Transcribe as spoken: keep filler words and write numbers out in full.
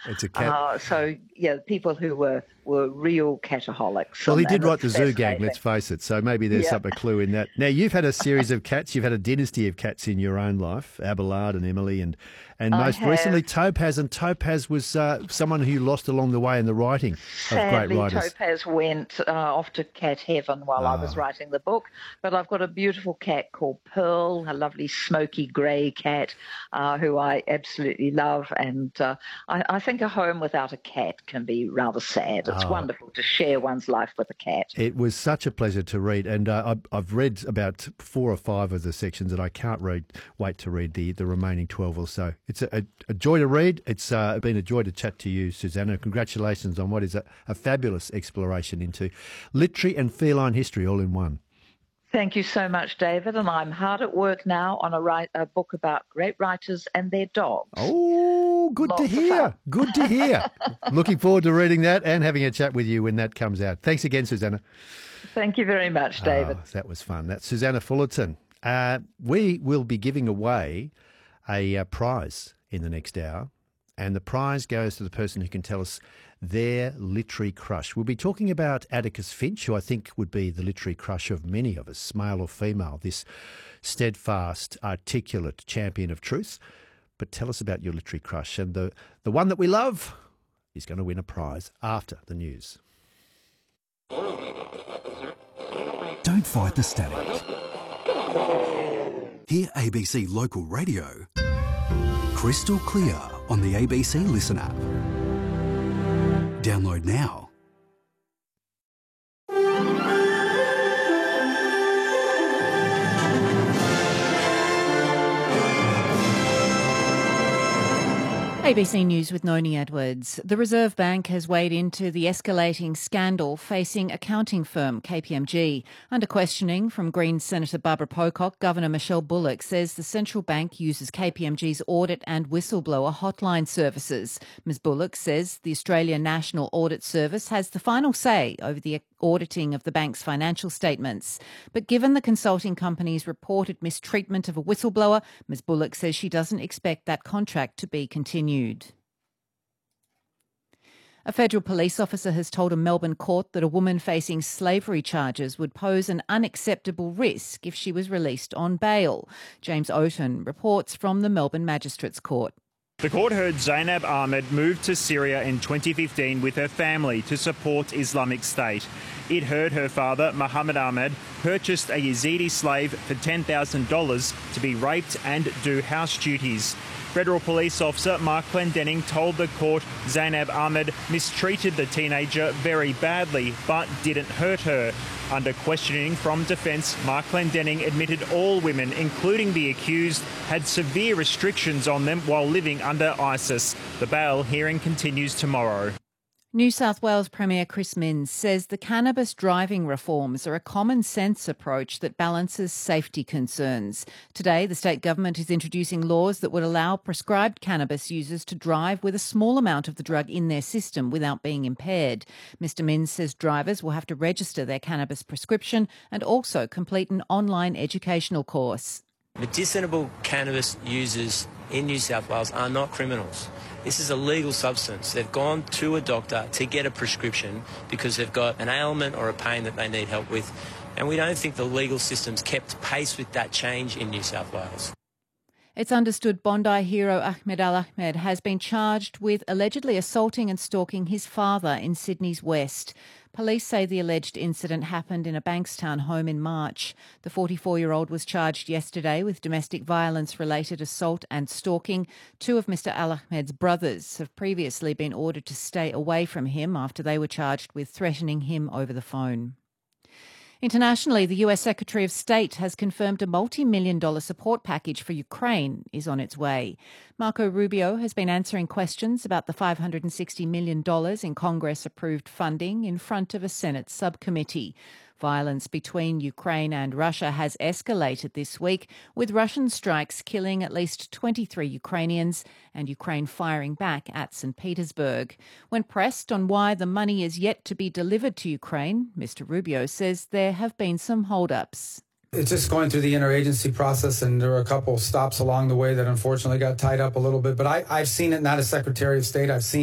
It's a cat. Uh, so, yeah, people who were, were real cataholics. Well, he and, did and write The it's Zoo Gang, fascinating. let's face it. So maybe there's Yeah. some a clue in that. Now, you've had a series of cats. You've had a dynasty of cats in your own life, Abelard and Emily, and, and I most have. recently Topaz. And Topaz was uh, someone who you lost along the way in the writing of Sadly, great writers. Topaz went uh, off to cat heaven while I was Ah. writing the book. But I've got a beautiful cat called Pearl, a lovely smoky grey cat uh, who I absolutely love. And uh, I, I think a home without a cat can be rather sad. It's Ah. wonderful to share one's life with a cat. It was such a pleasure to read, and uh, I've- I've read about four or five of the sections, and I can't read, wait to read the, the remaining twelve or so. It's a, a, a joy to read. It's uh, been a joy to chat to you, Susanna. Congratulations on what is a, a fabulous exploration into literary and feline history all in one. Thank you so much, David. And I'm hard at work now on a, write, a book about great writers and their dogs. Oh, good Lots to of hear. fun. Good to hear. Looking forward to reading that and having a chat with you when that comes out. Thanks again, Susanna. Thank you very much, David. Oh, that was fun. That's Susanna Fullerton. Uh, we will be giving away a uh, prize in the next hour, and the prize goes to the person who can tell us their literary crush. We'll be talking about Atticus Finch, who I think would be the literary crush of many of us, male or female, this steadfast, articulate champion of truth. But tell us about your literary crush, and the, the one that we love is going to win a prize after the news. Don't fight the static. Hear A B C Local Radio crystal clear on the A B C Listen app. Download now. A B C News with Noni Edwards. The Reserve Bank has weighed into the escalating scandal facing accounting firm K P M G. Under questioning from Greens Senator Barbara Pocock, Governor Michelle Bullock says the central bank uses K P M G's audit and whistleblower hotline services. Miz Bullock says the Australian National Audit Service has the final say over the auditing of the bank's financial statements. But given the consulting company's reported mistreatment of a whistleblower, Miz Bullock says she doesn't expect that contract to be continued. A federal police officer has told a Melbourne court that a woman facing slavery charges would pose an unacceptable risk if she was released on bail. James Oaten reports from the Melbourne Magistrates Court. The court heard Zainab Ahmed moved to Syria in twenty fifteen with her family to support Islamic State. It heard her father, Mohammed Ahmed, purchased a Yazidi slave for ten thousand dollars to be raped and do house duties. Federal Police Officer Mark Clendenning told the court Zainab Ahmed mistreated the teenager very badly but didn't hurt her. Under questioning from defence, Mark Clendenning admitted all women, including the accused, had severe restrictions on them while living under ISIS. The bail hearing continues tomorrow. New South Wales Premier Chris Minns says the cannabis driving reforms are a common sense approach that balances safety concerns. Today, the state government is introducing laws that would allow prescribed cannabis users to drive with a small amount of the drug in their system without being impaired. Mr Minns says drivers will have to register their cannabis prescription and also complete an online educational course. Medicinal cannabis users in New South Wales are not criminals. This is a legal substance. They've gone to a doctor to get a prescription because they've got an ailment or a pain that they need help with. And we don't think the legal system's kept pace with that change in New South Wales. It's understood Bondi hero Ahmed Al Ahmed has been charged with allegedly assaulting and stalking his father in Sydney's West. Police say the alleged incident happened in a Bankstown home in March. The forty-four-year-old was charged yesterday with domestic violence-related assault and stalking. Two of Mister Al Ahmed's brothers have previously been ordered to stay away from him after they were charged with threatening him over the phone. Internationally, the U S Secretary of State has confirmed a multi-million dollar support package for Ukraine is on its way. Marco Rubio has been answering questions about the five hundred sixty million dollars in Congress-approved funding in front of a Senate subcommittee. Violence between Ukraine and Russia has escalated this week, with Russian strikes killing at least twenty-three Ukrainians and Ukraine firing back at Saint Petersburg. When pressed on why the money is yet to be delivered to Ukraine, Mister Rubio says there have been some hold-ups. It's just going through the interagency process, and there were a couple stops along the way that unfortunately got tied up a little bit. But I, I've seen it, not as Secretary of State. I've seen